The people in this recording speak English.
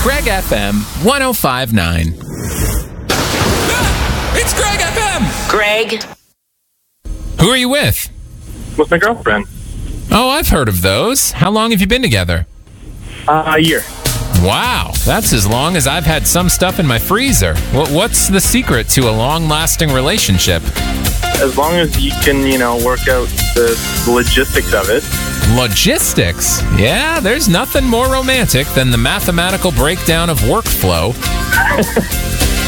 Greg FM 105.9. It's Greg FM! Greg. Who are you with? With my girlfriend. Oh, I've heard of those. How long have you been together? A year. Wow, that's as long as I've had some stuff in my freezer. What's the secret to a long-lasting relationship? As long as you can, work out the logistics of it. Logistics? Yeah, there's nothing more romantic than the mathematical breakdown of workflow.